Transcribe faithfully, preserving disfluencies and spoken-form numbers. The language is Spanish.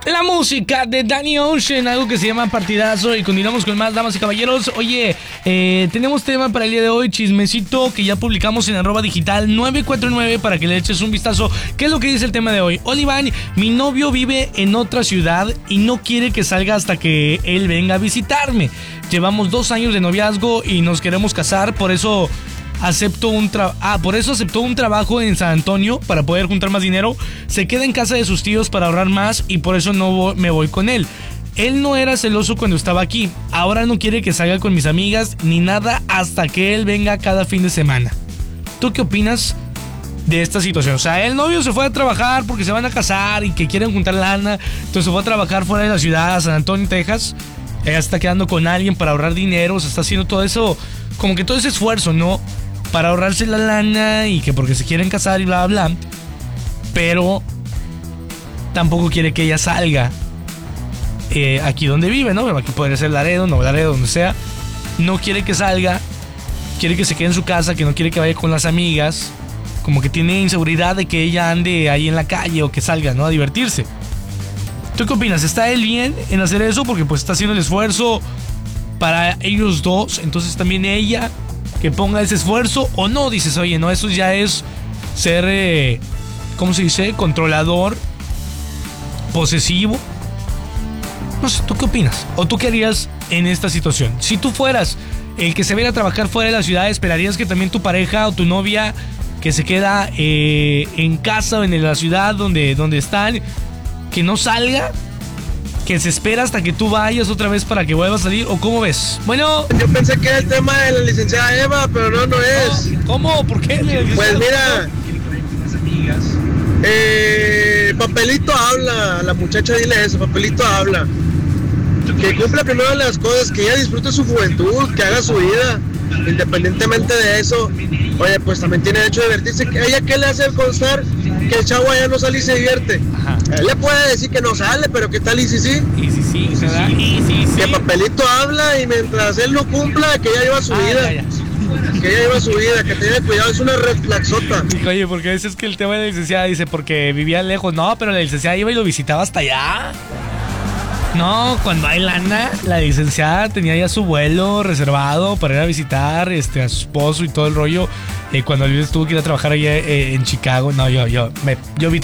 La música de Danny Ocean, algo que se llama Partidazo. Y continuamos con más, damas y caballeros. Oye, eh, tenemos tema para el día de hoy, chismecito que ya publicamos en arroba digital nueve cuatro nueve para que le eches un vistazo. ¿Qué es lo que dice el tema de hoy? Oliván, mi novio vive en otra ciudad y no quiere que salga hasta que él venga a visitarme. Llevamos dos años de noviazgo y nos queremos casar, por eso... Aceptó un tra- ah, por eso aceptó un trabajo en San Antonio para poder juntar más dinero. Se queda en casa de sus tíos para ahorrar más y por eso no voy, me voy con él. Él no era celoso cuando estaba aquí. Ahora no quiere que salga con mis amigas ni nada hasta que él venga cada fin de semana. ¿Tú qué opinas de esta situación? O sea, el novio se fue a trabajar porque se van a casar y que quieren juntar lana. Entonces se fue a trabajar fuera de la ciudad, a San Antonio, Texas. Ella está quedando con alguien para ahorrar dinero. Se está haciendo todo eso, como que todo ese esfuerzo, ¿no? Para ahorrarse la lana y que porque se quieren casar y bla, bla, bla. Pero tampoco quiere que ella salga eh, aquí donde vive, ¿no? Aquí podría ser Laredo, Nuevo Laredo, donde sea. No quiere que salga, quiere que se quede en su casa, que no quiere que vaya con las amigas. Como que tiene inseguridad de que ella ande ahí en la calle o que salga, ¿no? A divertirse. ¿Tú qué opinas? ¿Está él bien en hacer eso? Porque pues está haciendo el esfuerzo para ellos dos. Entonces también ella... que ponga ese esfuerzo o no, dices, oye, no, eso ya es ser, eh, ¿cómo se dice? Controlador, posesivo. No sé, ¿tú qué opinas? ¿O tú qué harías en esta situación? Si tú fueras el que se va a ir a trabajar fuera de la ciudad, ¿esperarías que también tu pareja o tu novia que se queda eh, en casa o en la ciudad donde, donde están, que no salga? ¿Que se espera hasta que tú vayas otra vez para que vuelva a salir? ¿O cómo ves? Bueno... Yo pensé que era el tema de la licenciada Eva, pero no, no es. ¿Cómo? ¿Por qué? Pues mira... Eh, papelito habla, la muchacha dile eso, papelito habla. Que cumpla primero las cosas, que ella disfrute su juventud, que haga su vida. Independientemente de eso, oye, pues también tiene derecho a divertirse. ¿Ella qué le hace constar que el chavo allá no sale y se divierte? Ajá. Él le puede decir que no sale, pero ¿qué tal y si sí? Y si sí, se da. Y si sí. Que papelito habla y mientras él no cumpla, que ella lleva su ah, vida. Ya, ya. Que ella lleva su vida, que tenga cuidado, es una red flaxota. Oye, porque a veces que el tema de la licenciada dice porque vivía lejos. No, pero la licenciada iba y lo visitaba hasta allá. No, cuando hay lana, la licenciada tenía ya su vuelo reservado para ir a visitar este, a su esposo y todo el rollo. Eh, cuando Luis tuvo que ir a trabajar allá eh, en Chicago, no, yo, yo, me, yo vi